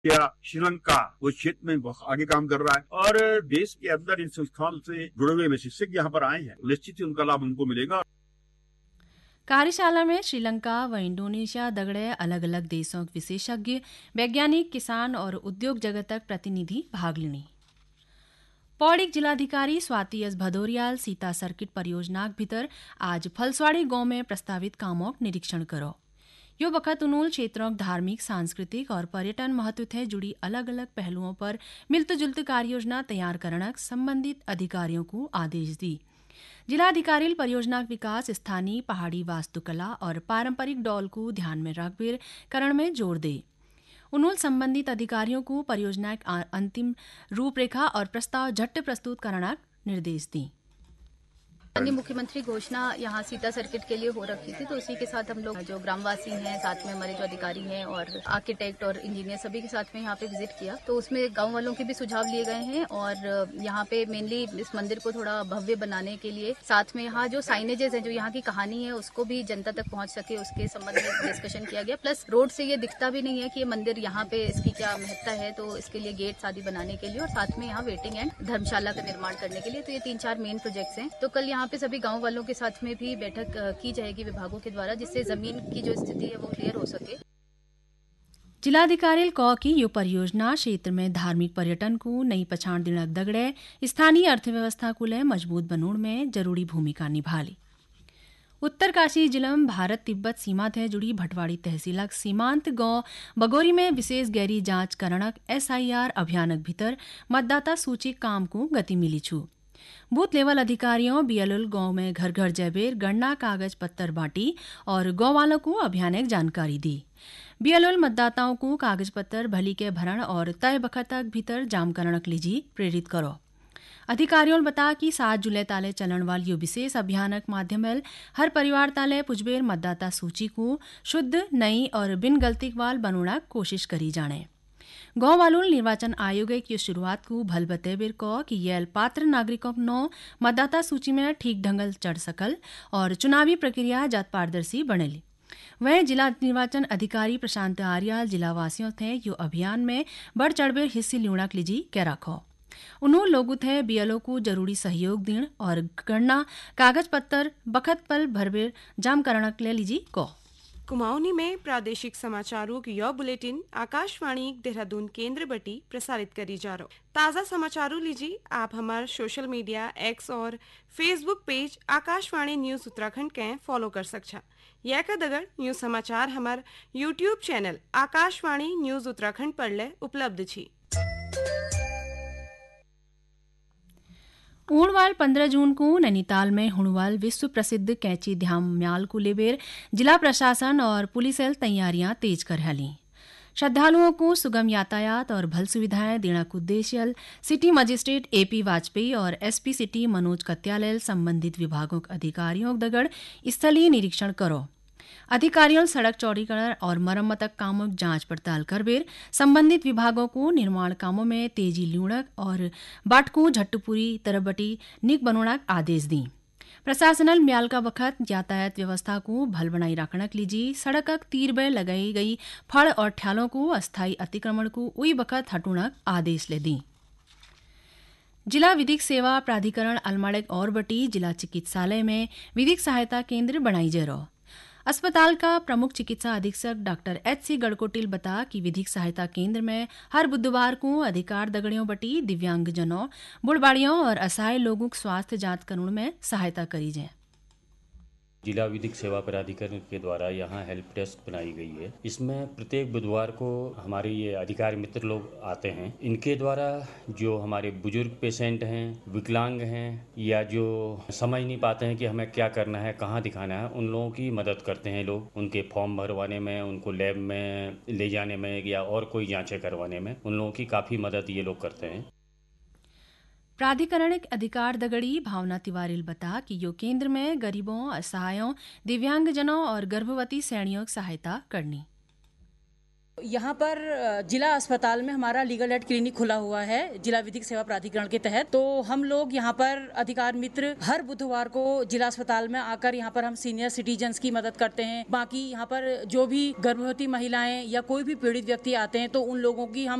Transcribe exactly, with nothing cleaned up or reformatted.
या श्रीलंका वो क्षेत्र में बहुत आगे काम कर रहा है और देश के अंदर इन संस्थाओं से जुड़े हुए विशेषज्ञ यहाँ पर आए हैं, निश्चित ही उनका लाभ उनको मिलेगा। कार्यशाला में श्रीलंका व इंडोनेशिया दगड़े अलग अलग देशों के विशेषज्ञ, वैज्ञानिक, किसान और उद्योग जगतक प्रतिनिधि भाग लेनी। पौड़ी जिलाधिकारी स्वाति एस भदौरियाल सीता सर्किट परियोजना भीतर आज फलसवाड़ी गांव में प्रस्तावित कामों निरीक्षण करो। यो बखत उनूल क्षेत्रों धार्मिक, सांस्कृतिक और पर्यटन महत्व से जुड़ी अलग अलग पहलुओं पर मिलत जुलत कार्ययोजना तैयार करने संबंधित अधिकारियों को आदेश दी। जिलाधिकारी परियोजना विकास स्थानीय पहाड़ी वास्तुकला और पारंपरिक डॉल को ध्यान में रखकर करण में जोर दे। उन्होंने संबंधित अधिकारियों को परियोजना की अंतिम रूपरेखा और प्रस्ताव झट प्रस्तुत करना निर्देश दी। अन्य मुख्यमंत्री घोषणा यहाँ सीता सर्किट के लिए हो रखी थी, तो उसी के साथ हम लोग जो ग्रामवासी हैं, साथ में हमारे जो अधिकारी हैं और आर्किटेक्ट और इंजीनियर सभी के साथ में यहाँ पे विजिट किया। तो उसमें गांव वालों के भी सुझाव लिए गए हैं और यहाँ पे मेनली इस मंदिर को थोड़ा भव्य बनाने के लिए साथ में यहाँ जो साइनेजेस है, जो यहाँ की कहानी है, उसको भी जनता तक पहुँच सके, उसके संबंध में डिस्कशन किया गया। प्लस रोड से ये दिखता भी नहीं है कि ये मंदिर यहाँ पे इसकी क्या महत्ता है, तो इसके लिए गेट आदि बनाने के लिए और साथ में यहाँ वेटिंग एंड धर्मशाला का निर्माण करने के लिए। तो ये तीन चार मेन प्रोजेक्ट्स हैं। तो कल यहाँ पे सभी गांव वालों के साथ में भी बैठक की जाएगी विभागों के द्वारा, जिससे जमीन की जो स्थिति है वो क्लियर हो सके। जिलाधिकारी कौ की यो परियोजना क्षेत्र में धार्मिक पर्यटन को नई पछाण दिनक दगड़े स्थानीय अर्थव्यवस्था को ले मजबूत बनोड़ में जरूरी भूमिका निभाली। उत्तरकाशी जिला में भारत तिब्बत सीमा से जुड़ी भटवाड़ी तहसील सीमांत गांव बगोरी में विशेष गहरी जांच करणक एसआईआर अभियानक भीतर मतदाता सूची काम को गति मिली छू। बूथ लेवल अधिकारियों बीएलएल गांव में घर घर जयबेर गणना कागज पत्तर बांटी और गांव वालों को अभियानिक जानकारी दी। बीएलएल मतदाताओं को कागज पत्तर भली के भरण और तय बखत तक भीतर जाम करणक लीजी प्रेरित करो। अधिकारियों ने बताया कि सात जुलाई ताले चलन वाली यो विशेष अभियानक माध्यम हर परिवार ताले पुजबेर मतदाता सूची को शुद्ध, नई और बिन गलती वाल बनोना कोशिश करी जाने। गांव वालों निर्वाचन आयोग की शुरुआत को भल बतेबिर को कि येल पात्र नागरिकों नो मतदाता सूची में ठीक ढंगल चढ़ सकल और चुनावी प्रक्रिया जात पारदर्शी बनेली। वह जिला निर्वाचन अधिकारी प्रशांत आर्याल जिला वासियों थे यो अभियान में बढ़ चढ़बेर हिस्से लिउणक लीजी के रखो। उन्होंने लोगों थे बीएलओ को जरूरी सहयोग दिन और गणना कागज पत्तर बखत पल भरबेर जाम करणक ले लीजी को। कुमाऊनी में प्रादेशिक समाचारों की यह बुलेटिन आकाशवाणी देहरादून केंद्र बटी प्रसारित करी जा रहा। ताज़ा समाचारों लीजिए आप हमारे सोशल मीडिया एक्स और Facebook page Akashvani news Uttarakhand के फॉलो कर सकछा। यह का दगर न्यूज समाचार हमारे YouTube channel Akashvani news Uttarakhand पर ले उपलब्ध छी। ऊणवाल पंद्रह जून को नैनीताल में हुणवाल विश्व प्रसिद्ध कैंची ध्याम म्याल को लेबेर जिला प्रशासन और पुलिस तैयारियां तेज कर हली। श्रद्धालुओं को सुगम यातायात और भल सुविधाएं देने का उद्देश्य सिटी मजिस्ट्रेट एपी वाजपेयी और एसपी सिटी मनोज कत्याल संबंधित विभागों के अधिकारियों दगड़ स्थलीय निरीक्षण करो। अधिकारियों सड़क चौड़ीकरण और मरम्मत कामों की जांच पड़ताल करबेर संबंधित विभागों को निर्माण कामों में तेजी ल्यूणक और बाटको झट्टुपुरी तरबटी निक बनोना आदेश दी। प्रशासनल म्याल का वक्त यातायात व्यवस्था को भल बनाई रखनक लीजी सड़क तीर बे लगाई गई फड़ और ठ्यालों को अस्थायी अतिक्रमण को उई वक्त हटूणक आदेश ले दी। जिला विधिक सेवा प्राधिकरण अलमाड़क और बटी जिला चिकित्सालय में विधिक सहायता केंद्र बनाई जे रहो। अस्पताल का प्रमुख चिकित्सा अधीक्षक डॉक्टर एच सी गढ़कोटिल बता कि विधिक सहायता केंद्र में हर बुधवार को अधिकार दगड़ियों बटी दिव्यांगजनों, बुढ़बाड़ियों और असहाय लोगों को स्वास्थ्य जांच करने में सहायता करी जाए। जिला विधिक सेवा प्राधिकरण के द्वारा यहाँ हेल्प डेस्क बनाई गई है। इसमें प्रत्येक बुधवार को हमारे ये अधिकारी मित्र लोग आते हैं। इनके द्वारा जो हमारे बुजुर्ग पेशेंट हैं, विकलांग हैं या जो समझ नहीं पाते हैं कि हमें क्या करना है, कहाँ दिखाना है, उन लोगों की मदद करते हैं लोग। उनके फॉर्म भरवाने में, उनको लैब में ले जाने में या और कोई जाँचें करवाने में उन लोगों की काफ़ी मदद ये लोग करते हैं। प्राधिकरणिक अधिकार दगड़ी भावना तिवारी बता कि यो केंद्र में गरीबों, असहायों, दिव्यांगजनों और गर्भवती सैनियों की सहायता करनी। यहाँ पर जिला अस्पताल में हमारा लीगल एड क्लिनिक खुला हुआ है जिला विधिक सेवा प्राधिकरण के तहत। तो हम लोग यहाँ पर अधिकार मित्र हर बुधवार को जिला अस्पताल में आकर यहाँ पर हम सीनियर सिटीजन्स की मदद करते हैं। बाकी यहाँ पर जो भी गर्भवती महिलाएं या कोई भी पीड़ित व्यक्ति आते हैं तो उन लोगों की हम